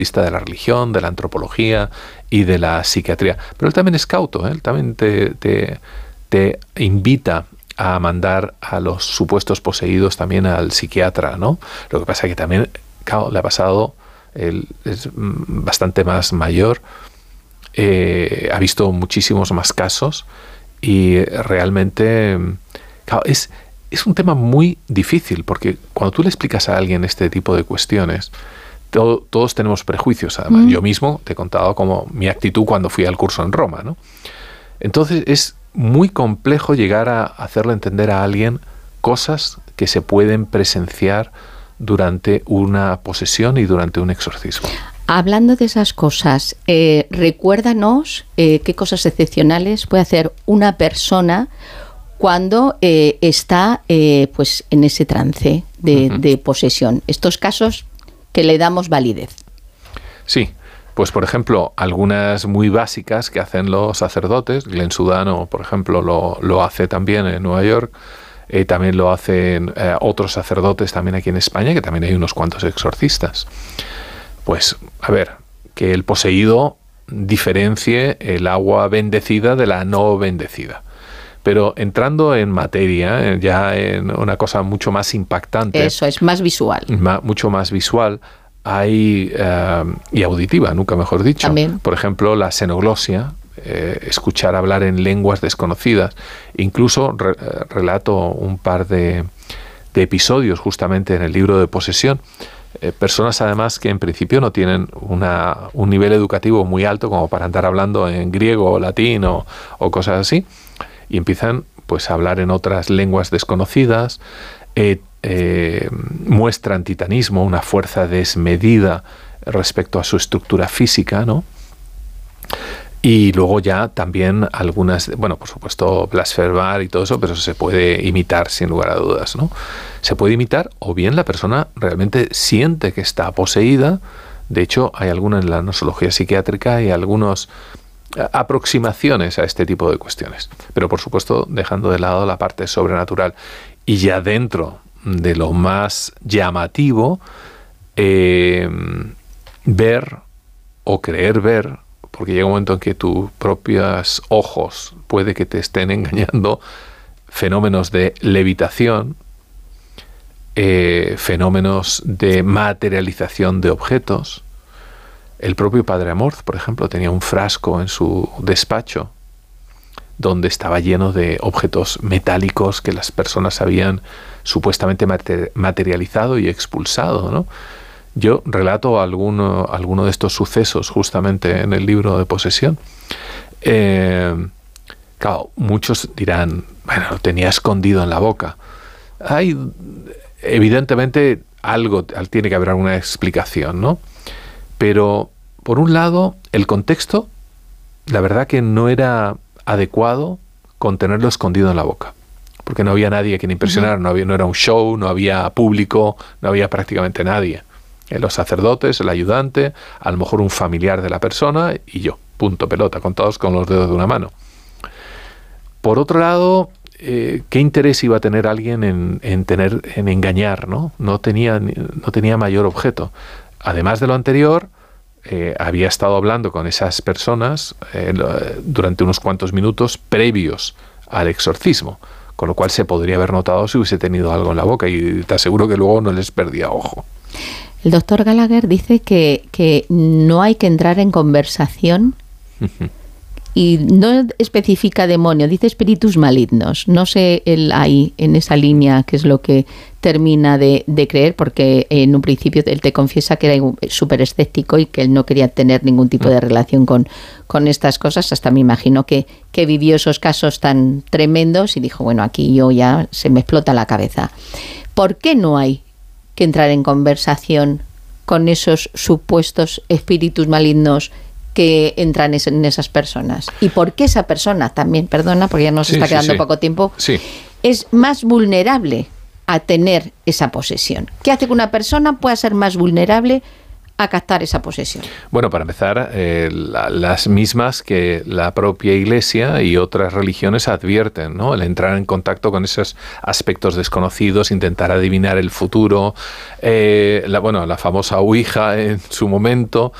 vista de la religión, de la antropología y de la psiquiatría. Pero él también es cauto, ¿eh? Él también te invita a mandar a los supuestos poseídos también al psiquiatra, ¿no? Lo que pasa es que también, claro, le ha pasado, él es bastante más mayor, ha visto muchísimos más casos y realmente, claro, es un tema muy difícil, porque cuando tú le explicas a alguien este tipo de cuestiones, todos tenemos prejuicios, además. Yo mismo te he contado como mi actitud cuando fui al curso en Roma, ¿no? Entonces es muy complejo llegar a hacerle entender a alguien cosas que se pueden presenciar durante una posesión y durante un exorcismo. Hablando de esas cosas, recuérdanos qué cosas excepcionales puede hacer una persona cuando está pues en ese trance de posesión. Estos casos que le damos validez. Sí, pues por ejemplo, algunas muy básicas que hacen los sacerdotes. Glenn Sudano, por ejemplo, lo hace también en Nueva York. También lo hacen otros sacerdotes también aquí en España, que también hay unos cuantos exorcistas. Pues, a ver, que el poseído diferencie el agua bendecida de la no bendecida. Pero entrando en materia, ya en una cosa mucho más impactante. Eso es, más visual. Mucho más visual. Hay, y auditiva, nunca mejor dicho. También. Por ejemplo, la xenoglosia, escuchar hablar en lenguas desconocidas. Incluso relato un par de episodios justamente en el libro de Posesión. Personas además que en principio no tienen un nivel educativo muy alto como para andar hablando en griego o latín o cosas así, y empiezan pues a hablar en otras lenguas desconocidas, muestran titanismo, una fuerza desmedida respecto a su estructura física, ¿no? Y luego ya también algunas, bueno, por supuesto, blasfemar y todo eso, pero eso se puede imitar sin lugar a dudas, ¿no? Se puede imitar, o bien la persona realmente siente que está poseída. De hecho, hay algunas en la nosología psiquiátrica y algunas aproximaciones a este tipo de cuestiones. Pero por supuesto, dejando de lado la parte sobrenatural. Y ya dentro de lo más llamativo, ver o creer ver, porque llega un momento en que tus propios ojos puede que te estén engañando, fenómenos de levitación, fenómenos de materialización de objetos. El propio Padre Amorth, por ejemplo, tenía un frasco en su despacho donde estaba lleno de objetos metálicos que las personas habían supuestamente materializado y expulsado, ¿no? Yo relato alguno de estos sucesos justamente en el libro de Posesión. Claro, muchos dirán, bueno, lo tenía escondido en la boca. Hay, evidentemente, tiene que haber alguna explicación, ¿no? Pero, por un lado, el contexto, la verdad que no era adecuado con tenerlo escondido en la boca, porque no había nadie a quien impresionar, no era un show, no había público, no había prácticamente nadie. Los sacerdotes, el ayudante, a lo mejor un familiar de la persona y yo, punto, pelota, contados con los dedos de una mano. Por otro lado, ¿qué interés iba a tener alguien en engañar, ¿no? No tenía mayor objeto. Además de lo anterior, había estado hablando con esas personas durante unos cuantos minutos previos al exorcismo, con lo cual se podría haber notado si hubiese tenido algo en la boca, y te aseguro que luego no les perdía ojo. El doctor Gallagher dice que no hay que entrar en conversación y no especifica demonio, dice espíritus malignos. No sé él ahí, en esa línea, qué es lo que termina de creer, porque en un principio él te confiesa que era súper escéptico y que él no quería tener ningún tipo de relación con estas cosas. Hasta me imagino que vivió esos casos tan tremendos y dijo, bueno, aquí yo ya se me explota la cabeza. ¿Por qué no hay que entrar en conversación con esos supuestos espíritus malignos que entran en esas personas? ¿Y por qué esa persona también, perdona, porque ya nos está quedando poco tiempo, es más vulnerable a tener esa posesión? ¿Qué hace que una persona pueda ser más vulnerable a captar esa posesión? Bueno, para empezar, las mismas que la propia Iglesia y otras religiones advierten, ¿no? El entrar en contacto con esos aspectos desconocidos, intentar adivinar el futuro, la famosa Ouija en su momento,